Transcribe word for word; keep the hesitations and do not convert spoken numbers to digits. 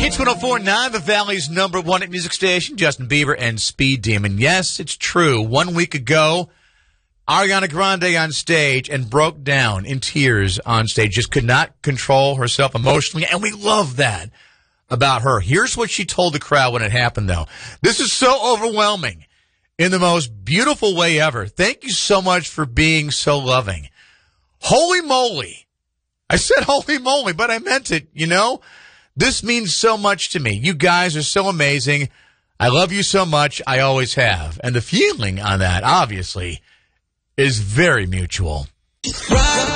Hits one oh four point nine, the Valley's number one at music station, Justin Bieber and Speed Demon. Yes, it's true. One week ago, Ariana Grande on stage and broke down in tears on stage. Just could not control herself emotionally, and we love that about her. Here's what she told the crowd when it happened, though. This is so overwhelming in the most beautiful way ever. Thank you so much for being so loving. Holy moly. I said holy moly, but I meant it, you know? This means so much to me. You guys are so amazing. I love you so much. I always have. And the feeling on that, obviously, is very mutual.